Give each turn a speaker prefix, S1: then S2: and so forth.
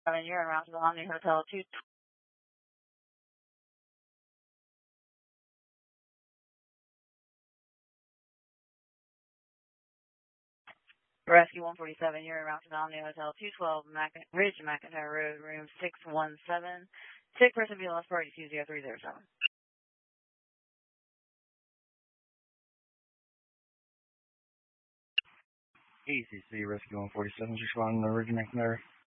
S1: You're en route to the Omni Hotel 2. Rescue 147, you're en route to the Omni Hotel 212 Ridge, McIntyre Road, room 617. Sick person being lost party 20307.
S2: ECC Rescue 147, responding to Ridge, McIntyre.